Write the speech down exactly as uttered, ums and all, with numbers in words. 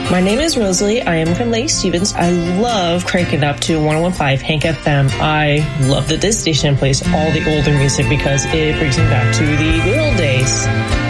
My name is Rosalie. I am from Lake Stevens. I love cranking up to one oh one point five Hank F M. I love that this station plays all the older music because it brings me back to the good old days.